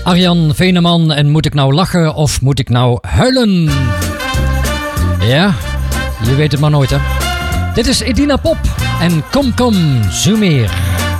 Arjan Veneman en moet ik nou lachen of moet ik nou huilen? Ja, je weet het maar nooit hè. Dit is Edina Pop en Kom Kom Zoemeer.